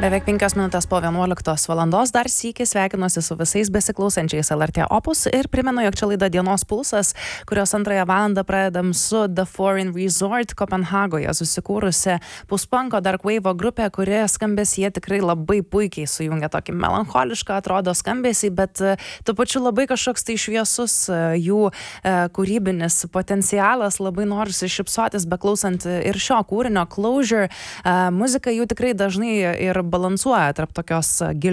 Beveik 5 minutės po 11 valandos dar sykį sveikinuosi su visais besiklausančiais LRT Opus ir primenu, jog čia laida Dienos pulsas, kurios antrąją valandą pradedam su The Foreign Resort Kopenhagoje susikūrusi post-punko dark wave grupė, kuri skambesį tikrai labai puikiai sujungia tokį melancholišką atrodo skambesį, bet tuo pačiu labai kažkoks tai šviesus jų kūrybinis potencialas, labai norisi šypsotis beklausant ir šio kūrinio Closure. Muzika jų tikrai dažnai ir balansuoja tarp tokios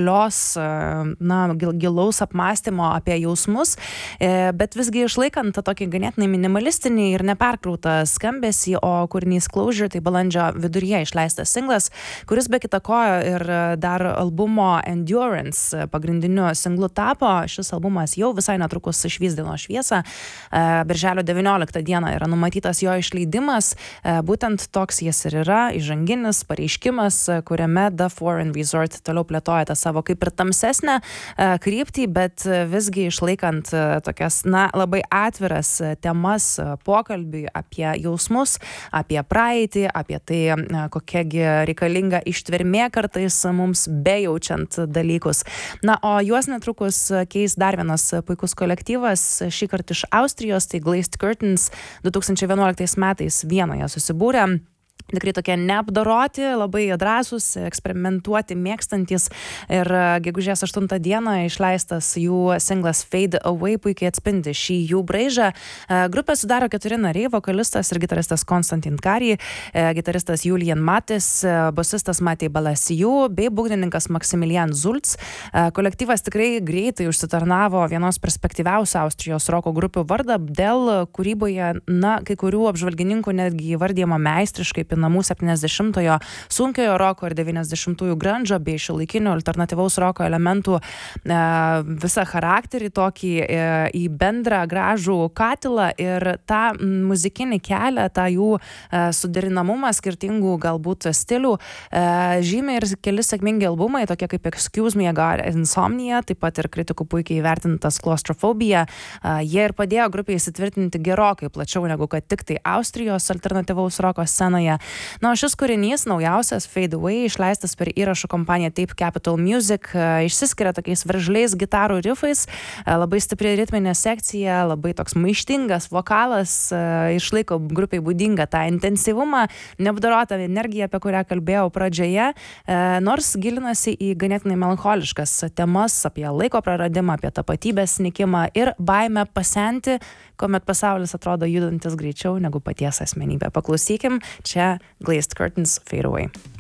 gilaus apmąstymo apie jausmus, bet visgi išlaikant tą tokį ganėtinai minimalistinį ir neperkrautą skambesį, o kūrinys Closure tai balandžio viduryje išleistas singlas, kuris be kita ko ir dar albumo Endurance pagrindiniu singlu tapo. Šis albumas jau visai netrukus išvys dienos šviesą. Birželio 19 dieną yra numatytas jo išleidimas. Būtent toks jis ir yra, įžanginis pareiškimas, kuriame The Foreign Resort toliau plėtoja tą savo kaip ir tamsesnę kryptį, bet visgi išlaikant tokias, labai atviras temas pokalbiui apie jausmus, apie praeitį, apie tai, kokiagi reikalinga ištvermė kartais mums bejaučiant dalykus. O juos netrukus keis dar vienas puikus kolektyvas, šį kartą iš Austrijos, tai Glazed Curtains 2011 metais Vienoje susibūrė. Tikrai tokie neapdoroti, labai drąsūs, eksperimentuoti, mėgstantis, ir gegužės 8 dieną išleistas jų singlas Fade Away puikiai atspindi šį jų braižą. Grupę sudaro 4 nariai, vokalistas ir gitaristas Konstantin Kari, gitaristas Julian Matis, bosistas Matej Balasijų bei būgnininkas Maximilian Zulc. Kolektyvas tikrai greitai užsitarnavo vienos perspektyviausių Austrijos roko grupių vardą, dėl kūryboje, kai kurių apžvalgininkų netgi įvardyjama meistriškai namų 70-ojo sunkiojo roko ir 90-ųjų grandžo bei šiuolaikinio alternatyvaus roko elementų visą charakterį tokį į bendrą gražų katilą, ir tą muzikinį kelią, tą jų suderinamumą skirtingų galbūt stilių žymi ir keli sėkmingi albumai, tokie kaip Excuse Me, Agar, Insomnia, taip pat ir kritikų puikiai įvertintas Claustrophobia. Jie ir padėjo grupiai įsitvirtinti gerokai plačiau negu kad tik tai Austrijos alternatyvaus roko scenoje. Šis kūrinys, naujausias Fade Away, išleistas per įrašų kompaniją Tape Capital Music, išsiskiria tokiais veržliais gitarų riffais, labai stipri ritminė sekcija, labai toks maištingas vokalas, išlaiko grupiai būdingą tą intensyvumą, neapdorotą energiją, apie kurią kalbėjau pradžioje, nors gilinasi į ganėtinai melancholiškas temas apie laiko praradimą, apie tapatybės nykimą ir baimę pasenti, kuomet pasaulis atrodo judantis greičiau negu paties asmenybė. Paklausykim, čia Glazed Curtains Fade Away.